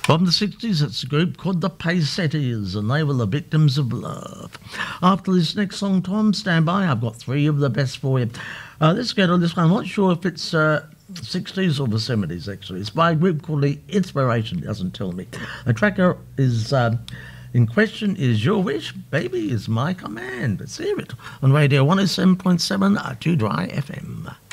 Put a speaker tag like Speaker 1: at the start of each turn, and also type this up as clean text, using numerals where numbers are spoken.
Speaker 1: From the 60s, it's a group called the Paysetties, and they were the victims of love. After this next song, Tom, stand by. I've got three of the best for you. Let's get on this one. I'm not sure if it's 60s or the 70s, actually. It's by a group called The Inspiration, doesn't tell me. The tracker is in question is Your Wish, Baby is My Command. Let's hear it on Radio 107.7 2 Dry FM.